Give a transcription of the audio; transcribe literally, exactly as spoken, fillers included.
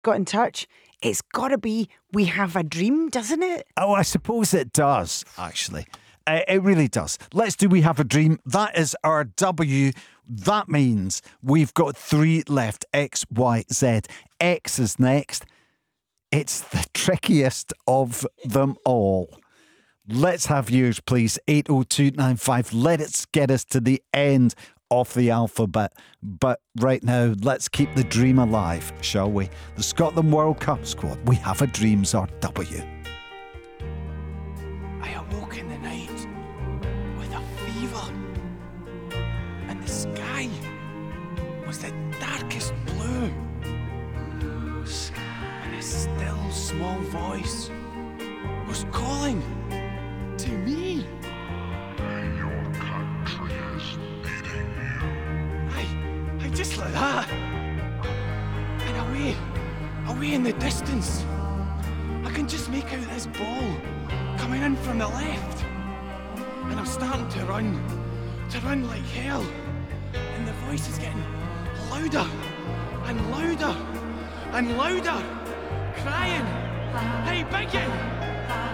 got in touch, it's got to be We Have a Dream, doesn't it? Oh, I suppose it does, actually. Uh, it really does. Let's do We Have a Dream. That is our W. That means we've got three left. X, Y, Z. X is next. It's the trickiest of them all. Let's have yours, please. eight oh two nine five. Let it get us to the end of the alphabet. But right now, let's keep the dream alive, shall we? The Scotland World Cup squad. We Have a Dream's our W. I awoke in the night with a fever, and the sky was the darkest blue, and a still small voice was calling to me. Your country is needing you. I, I just like that, and away, away in the distance, I can just make out this ball coming in from the left, and I'm starting to run, to run like hell, and the voice is getting louder and louder and louder, crying, "Hey, Biggin!